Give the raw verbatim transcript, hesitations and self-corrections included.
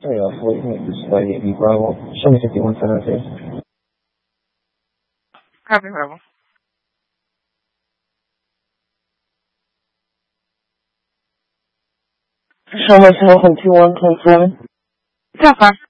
Hey, uh, Floyd, this is Lady E. Bravo. Show me fifty-one San Andreas. Copy, Bravo. Show me seven two one ten seven. Ten five.